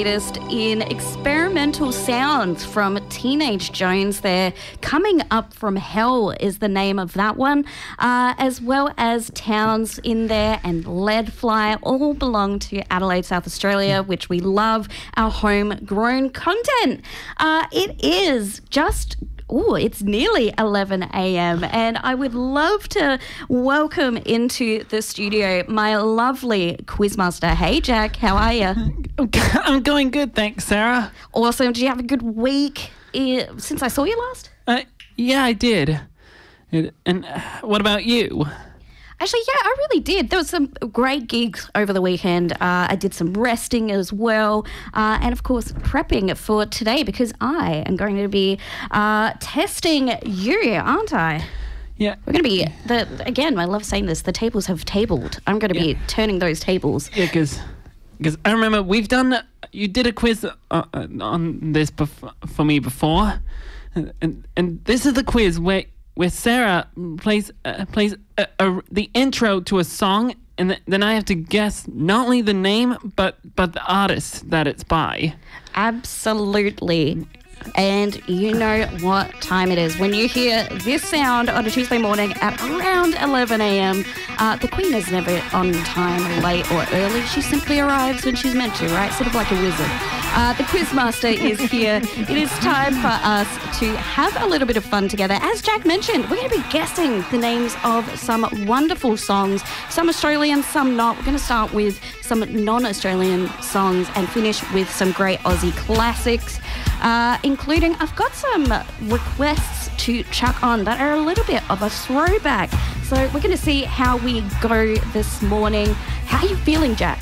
Latest in experimental sounds from Teenage Jones there. Coming Up From Hell is the name of that one, as well as Towns in there and Leadfly all belong to Adelaide, South Australia, which we love, our homegrown content. It is just... it's nearly 11 a.m. and I would love to welcome into the studio my lovely quizmaster. Hey, Jack, how are you? I'm going good, thanks, Sarah. Awesome. Did you have a good week since I saw you last? Yeah, I did. And what about you? Actually, yeah, I really did. There was some great gigs over the weekend. I did some resting as well. And, of course, prepping for today because I am going to be testing you, aren't I? Yeah. We're going to be, again, I love saying this, the tables have tabled. I'm going to be turning those tables. Yeah, because I remember you did a quiz on this for me before. And this is the quiz where Sarah plays the intro to a song, and then I have to guess not only the name but the artist that it's by. Absolutely. And you know what time it is. When you hear this sound on a Tuesday morning at around 11 a.m, the Queen is never on time, late or early. She simply arrives when she's meant to, right? Sort of like a wizard. The Quizmaster is here. It is time for us to have a little bit of fun together. As Jack mentioned, we're going to be guessing the names of some wonderful songs, some Australian, some not. We're going to start with some non-Australian songs and finish with some great Aussie classics. Including, I've got some requests to chuck on that are a little bit of a throwback. So we're going to see how we go this morning. How are you feeling, Jack?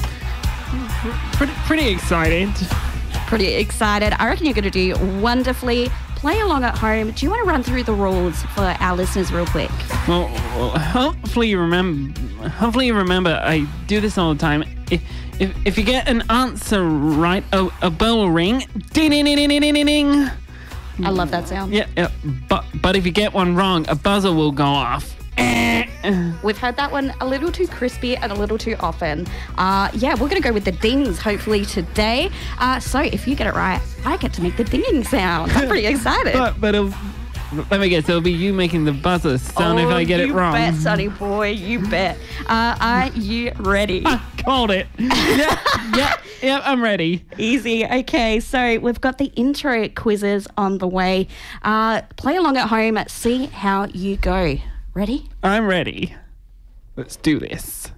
Pretty excited. Pretty excited. I reckon you're going to do wonderfully. Play along at home. Do you want to run through the rules for our listeners real quick? Well, hopefully you remember I do this all the time. If you get an answer right, a bell will ring. Ding, ding, ding, ding, ding, ding, ding. I love that sound. Yeah. But if you get one wrong, a buzzer will go off. We've had that one a little too crispy and a little too often. We're going to go with the dings hopefully today. So if you get it right, I get to make the dinging sound. I'm pretty excited. but let me guess, it'll be you making the buzzer sound if I get it wrong. You bet, sonny boy, you bet. Are you ready? I called it. Yeah, I'm ready. Easy. Okay, so we've got the intro quizzes on the way. Play along at home, see how you go. Ready? I'm ready. Let's do this.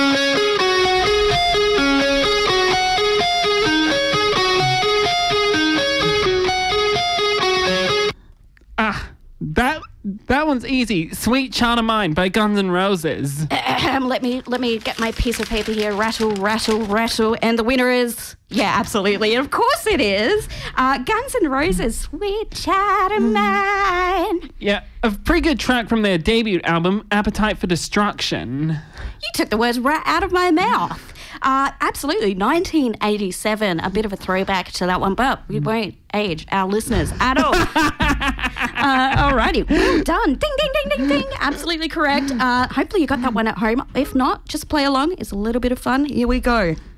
That one's easy. Sweet Child of Mine by Guns N' Roses. Let me get my piece of paper here. Rattle, rattle, rattle. And the winner is... Yeah, absolutely. Of course it is. Guns N' Roses, Sweet Child of Mine. Yeah, a pretty good track from their debut album, Appetite for Destruction. You took the words right out of my mouth. Absolutely, 1987, a bit of a throwback to that one, but we won't age our listeners at all. Alrighty, well done. Ding, ding, ding, ding, ding. Absolutely correct. Hopefully you got that one at home. If not, just play along. It's a little bit of fun. Here we go.